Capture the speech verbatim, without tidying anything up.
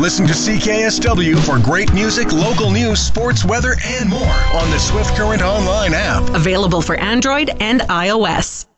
Listen to C K S W for great music, local news, sports, weather, and more on the Swift Current Online app. Available for Android and iOS.